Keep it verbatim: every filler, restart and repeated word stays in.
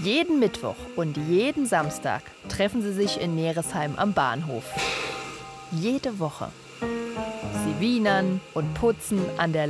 Jeden Mittwoch und jeden Samstag treffen sie sich in Neresheim am Bahnhof. Jede Woche. Sie wienern und putzen an der